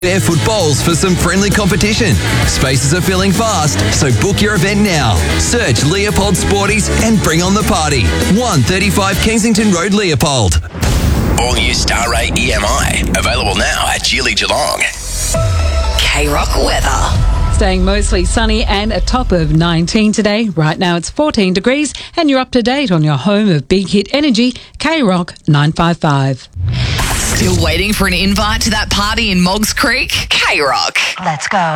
Barefoot bowls for some friendly competition. Spaces are filling fast, so book your event now. Search Leopold Sporties and bring on the party. 135 Kensington Road, Leopold. All new Star Ray EMI. Available now at Geely Geelong. K-Rock weather. Staying mostly sunny and a top of 19 today. Right now it's 14 degrees and you're up to date on your home of Big Hit Energy, K-Rock 955. Still waiting for an invite to that party in Moggs Creek? K-Rock. Let's go.